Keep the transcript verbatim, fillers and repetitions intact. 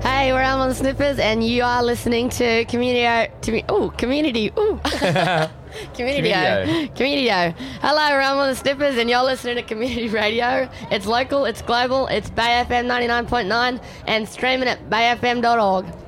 Hey, we're Elm on the Snippers, and you are listening to Community. To, ooh, Community. Ooh. Community. Community. Hello, we're Elm on the Snippers, and you're listening to Community Radio. It's local, it's global, it's Bay F M ninety-nine point nine, and streaming at bay f m dot org.